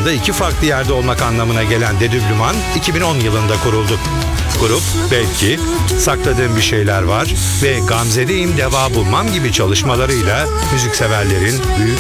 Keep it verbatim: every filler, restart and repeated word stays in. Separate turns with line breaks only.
anda iki farklı yerde olmak anlamına gelen Dedüblüman iki bin on yılında kuruldu. Grup Belki, Sakladığım Bir Şeyler Var ve Gamze'deyim Deva Bulmam gibi çalışmalarıyla müzikseverlerin büyük